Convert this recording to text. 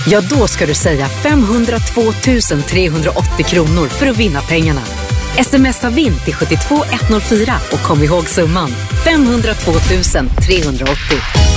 Ja, då ska du säga 502 380 kronor för att vinna pengarna. Smsa vinn till 72 104 och kom ihåg summan 502 380.